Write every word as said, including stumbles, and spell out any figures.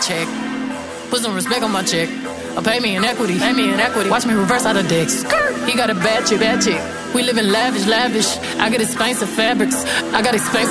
check. Put some respect on my check. Or pay me in equity, pay me in equity. Watch me reverse out of dicks. He got a bad chick, bad chick. We live in lavish, lavish. I got expensive fabrics. I got expensive